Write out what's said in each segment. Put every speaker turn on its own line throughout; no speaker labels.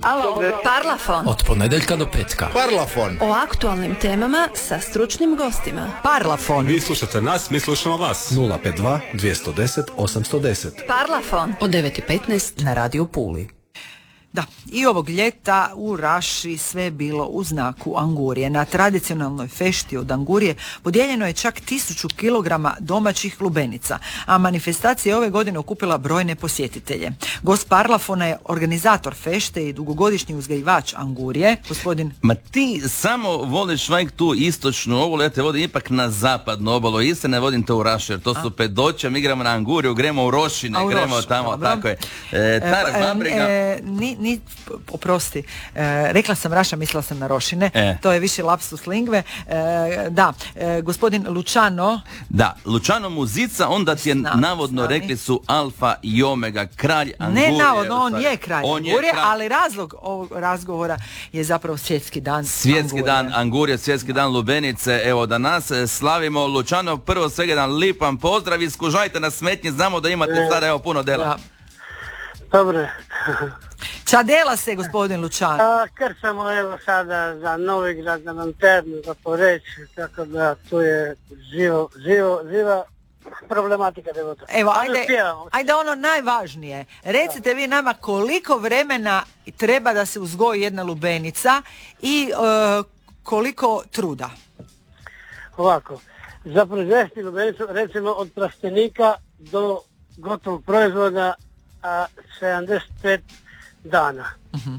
Alo, Parlafon.
Od ponedjeljka do petka.
Parlafon.
O aktualnim temama sa stručnim gostima.
Parlafon.
Vi slušate nas, mi slušamo vas.
052 210 810.
Parlafon.
Od 9:15 na Radio Puli. Da, i ovog ljeta u Raši sve je bilo u znaku angurije. Na tradicionalnoj fešti od angurije podijeljeno je čak 1000 kilograma domaćih lubenica, a manifestacija je ove godine okupila brojne posjetitelje. Gost Parlafona je organizator fešte i dugogodišnji uzgajivač angurije, gospodin...
Ma ti samo voliš vajk tu istočnu obalu, ja te vodim ipak na zapadnu obalu, Istre ne vodim te u Rašu, jer to su Pedoća, mi igramo na anguriju, gremo u Rošine, gremo tamo,
dobro.
Tako je.
Oprosti, rekla sam Raša, mislila sam na Rošine, to je više lapsus lingve. Gospodin Luciano.
Da, Luciano Muzica, onda ti je navodno rekli su alfa i omega, kralj angurije.
Ne navodno, on je kralj angurije, ali razlog ovog razgovora je zapravo svjetski dan
Svjetski dan angurije, svjetski dan lubenice. Evo da nas slavimo. Luciano, prvo svega jedan lipan pozdrav, iskužajte na smetnji, znamo da imate sada evo puno dela.
Da.
Dobre.
Čadela se, gospodin Luciano.
Krcamo evo sada za Novigrad, za Lanternu, za Poreć, tako da tu je živa problematika devota.
Evo, ajde ono najvažnije. Recite vi nama koliko vremena treba da se uzgoji jedna lubenica i koliko truda?
Ovako, za proizvesti lubenicu, recimo od plastenika do gotovog proizvoda 75 dana.
Uh-huh.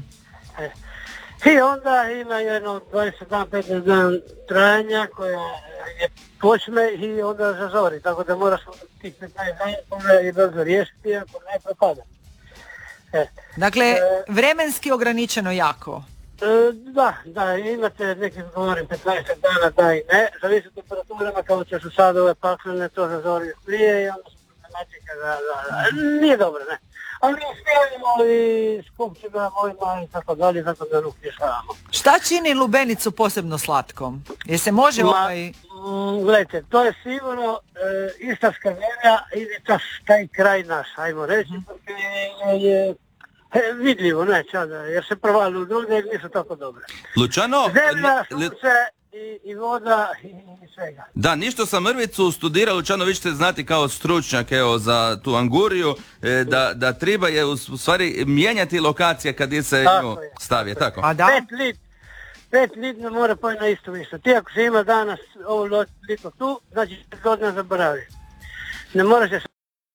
I onda ima jedno 20 dan, 15 dan trajanja koja je počne i onda zazori, tako da moraš tih 15 dana i brzo riješiti ako ne propada.
Dakle, vremenski ograničeno jako.
Da, imate neki govorim 15 dana da i ne, zavisi temperaturama kao će su sad ove paklene, to zazori prije i onda su problematika nije dobro, ne. Ali stavimo i skupćima mojima i tako dalje, tako da ruh rješavamo.
Šta čini lubenicu posebno slatkom? Jer se može
Gledajte, to je sigurno istarska zemlja ili taj kraj naš, ajmo reći, je vidljivo, ne čada, jer se provali u druge i nisu tako dobre.
Luciano,
zemlja, sunce i voda i svega.
Da, ništo sam mrvicu studirao, Luciano, vi ćete znati kao stručnjak evo, za tu anguriju, da treba je u stvari mijenjati lokacije kad se nju stavi, tako?
A da?
5 lit ne mora pojeti na isto mjesto. Ti ako se ima danas ovo lito tu, znači 5 godina zaboravi. Ne moraš se...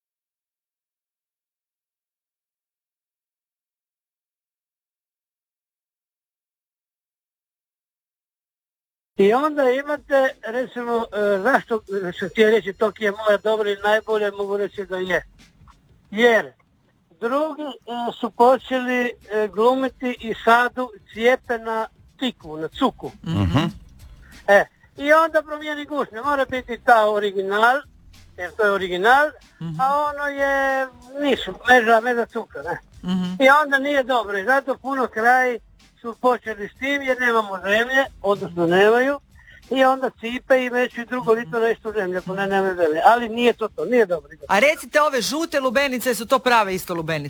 I onda imate, recimo, zašto se htio reći to je moja dobra i najbolje, mogu reći da je. Jer drugi su počeli glumiti i sadu cijepe na tikvu, na cuku.
Mm-hmm.
I onda promijeni gust, ne mora biti ta original, jer to je original, a ono je nisu, meza cuka, ne.
Mm-hmm.
I onda nije dobro i zato puno kraji su počeli s tim jer nemamo zemlje, odnosno nemaju, i onda cipe i meću i drugo lito na istu zemlju, ako ne nemaju zemlje. Ali nije to, nije dobro.
A recite, ove žute lubenice su to prave isto lubenice?